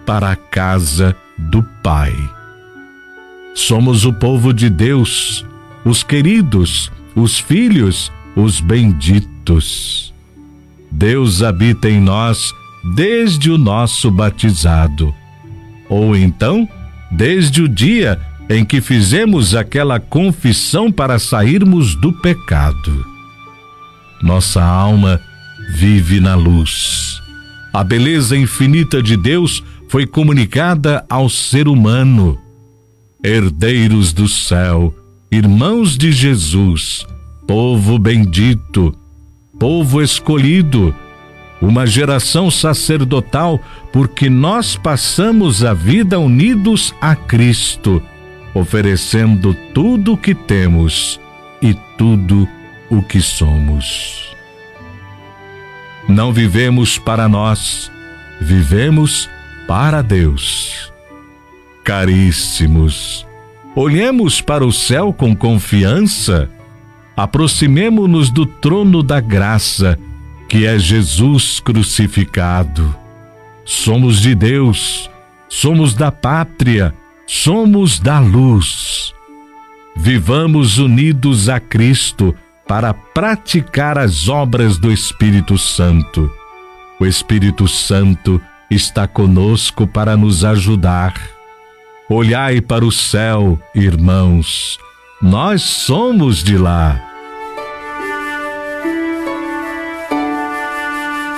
para a casa do Pai. Somos o povo de Deus, os queridos, os filhos, os benditos. Deus habita em nós desde o nosso batizado, ou então, desde o dia em que fizemos aquela confissão para sairmos do pecado. Nossa alma vive na luz. A beleza infinita de Deus foi comunicada ao ser humano. Herdeiros do céu, irmãos de Jesus, povo bendito, povo escolhido, uma geração sacerdotal, porque nós passamos a vida unidos a Cristo, oferecendo tudo o que temos e tudo o que somos. Não vivemos para nós, vivemos para Deus. Caríssimos, olhemos para o céu com confiança, aproximemo-nos do trono da graça, que é Jesus crucificado. Somos de Deus, somos da pátria, somos da luz. Vivamos unidos a Cristo para praticar as obras do Espírito Santo. O Espírito Santo está conosco para nos ajudar. Olhai para o céu, irmãos, nós somos de lá.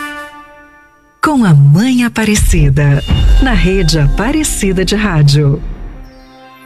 Com a Mãe Aparecida, na Rede Aparecida de Rádio.